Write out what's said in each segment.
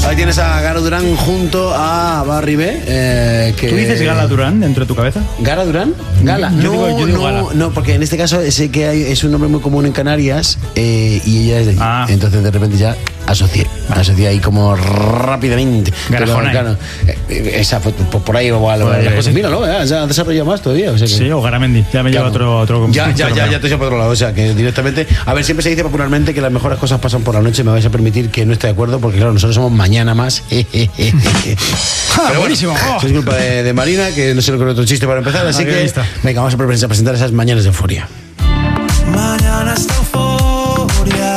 Ahí tienes a Gara Durán junto a Barry B. ¿Tú dices Gala Durán dentro de tu cabeza? ¿Gara Durán? Gala. Yo digo Gala. No, porque en este caso sé que es un nombre muy común en Canarias y ella es de allí. Entonces de repente ya asocié ahí como rápidamente. Garajona. Claro, esa por ahí igual. Míralo, ya ha desarrollado más todavía. O sea que, sí, o Garamendi. Ya me lleva otro Ya te llevo por otro lado. O sea que directamente. A ver, siempre se dice popularmente que las mejores cosas pasan por la noche. Me vais a permitir que no esté de acuerdo porque, claro, nosotros somos mañana más. Pero buenísimo. Eso es culpa de Marina, que no se le ocurre otro chiste para empezar. Así que, venga, vamos a presentar esas mañanas de euforia. Mañanas de euforia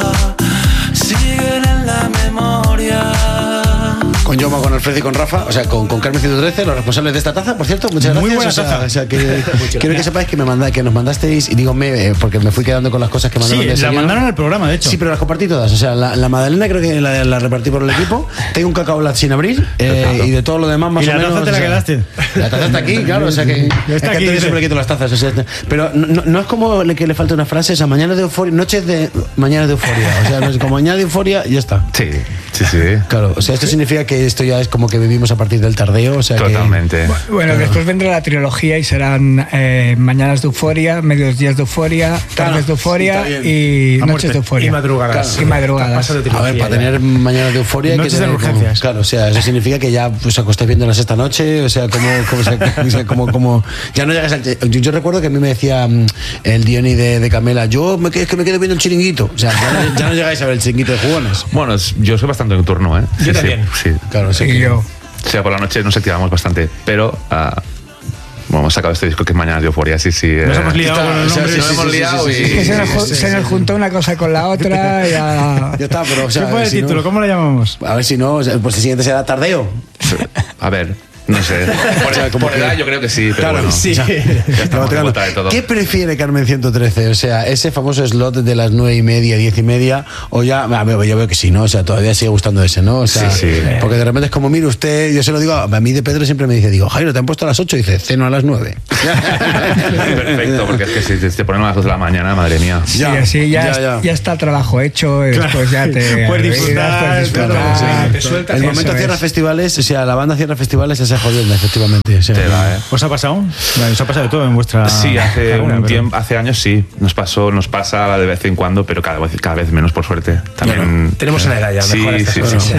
siguen en la memoria. Con Joma, con Alfredo y con Rafa, o sea, con Carmen 113, los responsables de esta taza, por cierto, muchas gracias. Muy buena taza. O sea, quiero que sepáis que nos mandasteis, y digo porque me fui quedando con las cosas que mandaron. Sí, la mandaron al programa, de hecho. Sí, pero las compartí todas. O sea, la magdalena creo que la repartí por el equipo. Tengo un cacao lat sin abrir y de todo lo demás más o menos. ¿Y la taza te la quedaste? La taza está aquí, claro, o sea que está aquí, yo siempre le quito las tazas. O sea, pero no es como que le falta una frase, esa mañana de euforia, noches de mañana de euforia. O sea, no es como mañana de euforia y ya está. Sí. Claro, o sea, esto significa que esto ya es como que vivimos a partir del tardeo, o sea. Totalmente. Bueno, después vendrá la trilogía y serán mañanas de euforia, medios días de euforia, tardes de euforia y noches de euforia. Y madrugadas. Y madrugadas. A ver, para tener mañanas de euforia. Noches de urgencias. Claro, o sea, eso significa que ya pues acostáis viendo la sexta noche, o sea, como ya no llegas al. Yo recuerdo que a mí me decía el Diony de Camela, es que me quedo viendo el chiringuito. O sea, ya no llegáis a ver el chiringuito de jugones. Bueno, yo soy bastante nocturno, ¿eh? Yo también. Sí. Claro, sí. Y yo. O sea, por la noche nos activamos bastante, pero hemos sacado este disco que es Mañanas de Euforia, sí. Nos hemos liado con el nombre. Nos hemos liado y... Se nos juntó una cosa con la otra. Ya está, pero o sea, ¿qué fue el título? ¿Cómo lo llamamos? A ver si no, pues el siguiente será Tardeo. A ver, no sé. Por edad yo creo que sí, pero claro, bueno. sí. Ya estamos de vuelta de todo. ¿Qué prefiere Carmen 113? O sea, ese famoso slot de las 9:30, 10:30, o ya, yo veo que sí, ¿no? O sea, todavía sigue gustando ese, ¿no? O sea, sí. Porque de repente es como, mire usted, yo se lo digo, a mí de Pedro siempre me dice, Jairo, te han puesto a las 8, y dice, ceno a las 9. Perfecto, porque es que si te ponen a las 2 de la mañana, madre mía. Sí, así ya está el trabajo hecho, y después ya te puedes disfrutar. El momento cierra festivales, o sea, la banda cierra festivales, esa jodienda, efectivamente. O sea, ¿Os ha pasado? ¿Os ha pasado de todo en vuestra Sí, carrera, hace años sí. Nos pasa de vez en cuando, pero cada vez menos, por suerte. También tenemos una edad ya, mejor estas cosas.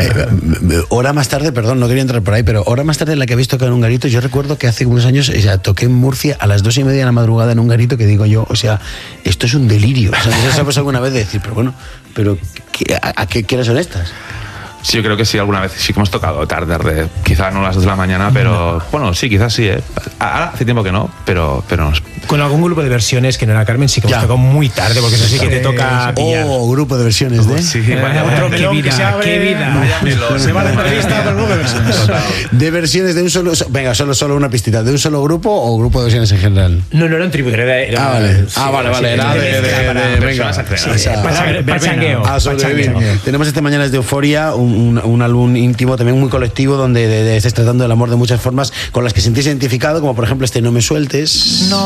Hora más tarde, perdón, no quería entrar por ahí, pero hora más tarde en la que habéis tocado en un garito, yo recuerdo que hace unos años toqué en Murcia a las 2:30 de la madrugada en un garito, que digo yo, o sea, esto es un delirio. O sea, ¿no sabes alguna vez de decir, pero bueno, ¿a qué horas son estas? Sí, yo creo que sí, alguna vez sí que hemos tocado tarde, quizá no a las 2 de la mañana, pero bueno, sí, quizás sí, Ahora hace tiempo que no, pero nos... Con algún grupo de versiones que no era Carmen, sí que hemos tocado muy tarde, porque eso sí que te toca pillar. Grupo de versiones de... Sí, otro melón que se abre. ¡Qué vida! Se va la entrevista, pero luego de versiones. De versiones de un solo... Venga, solo una pistita. ¿De un solo grupo o grupo de versiones en general? No era un tributo. Vale. Era de... Venga. Pachangueo. Tenemos este Mañanas de Euforia, un álbum íntimo, también muy colectivo, donde estáis tratando del amor de muchas formas con las que sentís identificado, como por ejemplo este No me sueltes. No